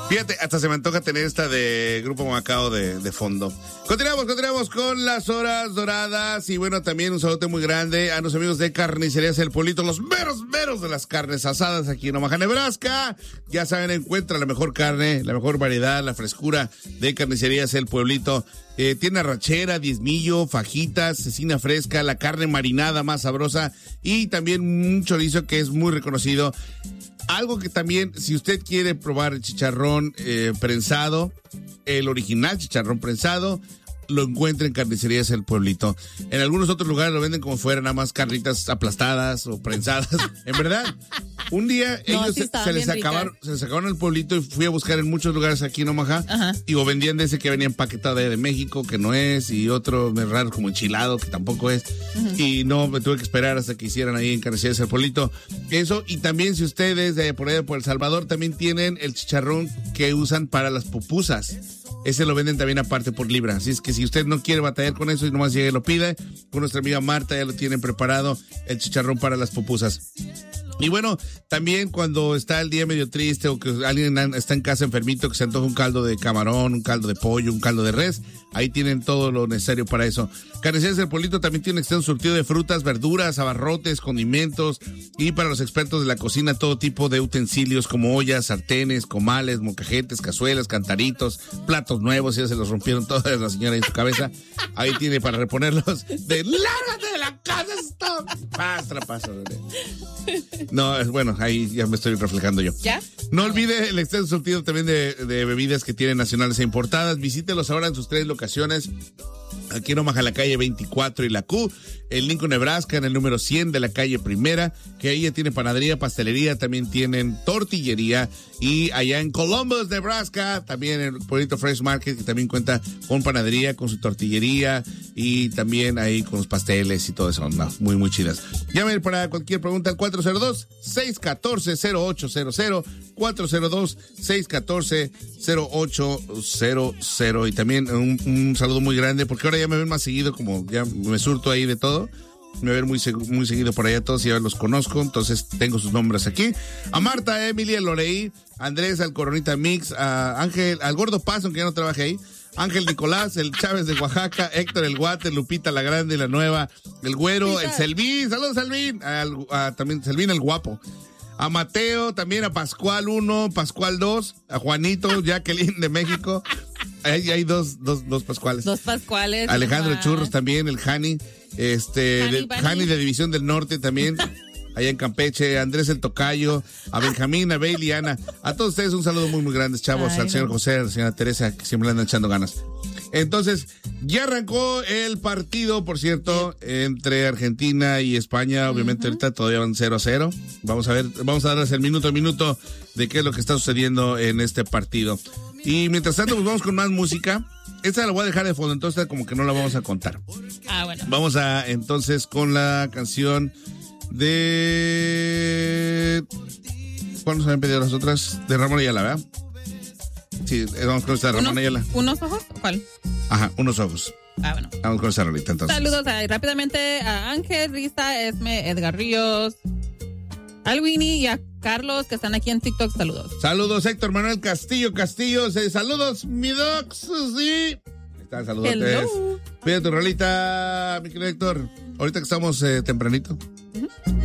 Fíjate, hasta se me antoja tener esta de Grupo Macao de fondo. Continuamos con las horas doradas. Y bueno, también un saludo muy grande a los amigos de Carnicerías El Pueblito, los meros de las carnes asadas aquí en Omaha, Nebraska. Ya saben, encuentra la mejor carne, la mejor variedad, la frescura de Carnicerías El Pueblito. Tiene arrachera, diezmillo, fajitas, cecina fresca, la carne marinada más sabrosa y también un chorizo que es muy reconocido. Algo que también, si usted quiere probar el chicharrón prensado, el original chicharrón prensado, lo encuentra en Carnicerías El Pueblito. En algunos otros lugares lo venden como fuera nada más carnitas aplastadas o prensadas. En verdad, un día ellos se les acabaron el pueblito y fui a buscar en muchos lugares aquí en Omaha. Ajá. Y o vendían de ese que venía empaquetado de México, que no es, y otro raro como enchilado, que tampoco es. Uh-huh. Y no, me tuve que esperar hasta que hicieran ahí en Carnicerías El Pueblito. Eso, y también si ustedes de por allá por El Salvador también tienen el chicharrón que usan para las pupusas. Ese lo venden también aparte por libra. Así es que si usted no quiere batallar con eso y nomás llegue y lo pide, con nuestra amiga Marta ya lo tienen preparado el chicharrón para las pupusas. Y bueno, también cuando está el día medio triste o que alguien está en casa enfermito, que se antoja un caldo de camarón, un caldo de pollo, un caldo de res, ahí tienen todo lo necesario para eso. Carnicerías del Pueblito también tiene un extenso surtido de frutas, verduras, abarrotes, condimentos y para los expertos de la cocina todo tipo de utensilios como ollas, sartenes, comales, molcajetes, cazuelas, cantaritos, platos nuevos, ya se los rompieron todas la señora en su cabeza. Ahí tiene para reponerlos. ¡Lárgate de la casa, stop! Pasa. No, bueno, ahí ya me estoy reflejando yo. ¿Ya? No olvide el extenso surtido también de bebidas que tienen nacionales e importadas. Visítelos ahora en sus 3 locaciones. Aquí en Omaha, la calle 24 y la Q, en Lincoln, Nebraska, en el número 100 de la calle Primera, que ahí ya tiene panadería, pastelería, también tienen tortillería, y allá en Columbus, Nebraska, también el Pueblito Fresh Market, que también cuenta con panadería, con su tortillería, y también ahí con los pasteles y todo eso, no, muy chidas. Llamen para cualquier pregunta al 402-614-0800, 402-614-0800, y también un saludo muy grande, porque ahora ya me ven más seguido, como ya me surto ahí de todo. Me ven muy seguido por allá todos, ya los conozco, entonces tengo sus nombres aquí. A Marta, a Emily, a Loreí, a Andrés, al Coronita Mix, a Ángel, al Gordo Paso, que ya no trabaja ahí, Ángel Nicolás, el Chávez de Oaxaca, Héctor el Guate, Lupita la Grande, la Nueva, el Güero, el Selvín, saludos Selvín, también Selvín el Guapo. A Mateo, también a Pascual 1, Pascual 2, a Juanito, Jacqueline de México. Hay dos Pascuales. Dos Pascuales. Alejandro Churros también, el Jani. Jani de División del Norte también. Allá en Campeche, Andrés el Tocayo, a Benjamín, a Bailey, Ana. A todos ustedes un saludo muy grande, chavos. Al señor José, a la señora Teresa, que siempre le andan echando ganas. Entonces, ya arrancó el partido, por cierto, entre Argentina y España. Obviamente ahorita todavía van 0-0. Vamos a darles el minuto a minuto de qué es lo que está sucediendo en este partido. Y mientras tanto, pues vamos con más música. Esta la voy a dejar de fondo, entonces como que no la vamos a contar. Bueno. Vamos entonces con la canción de... ¿Cuándo se habían pedido las otras? De Ramón Ayala, ¿verdad? Sí, vamos con esta de Ramón Ayala. ¿Unos ojos? ¿Cuál? Ajá, Unos ojos. Bueno. Vamos con esta rolita entonces. Saludos rápidamente a Ángel, Risa, Esme, Edgar Ríos, al Winnie y a Carlos, que están aquí en TikTok. Saludos Héctor Manuel Castillo. Saludos, mi docs, sí. Ahí están, saludos. Pide tu rolita, mi querido Héctor. Ahorita que estamos tempranito.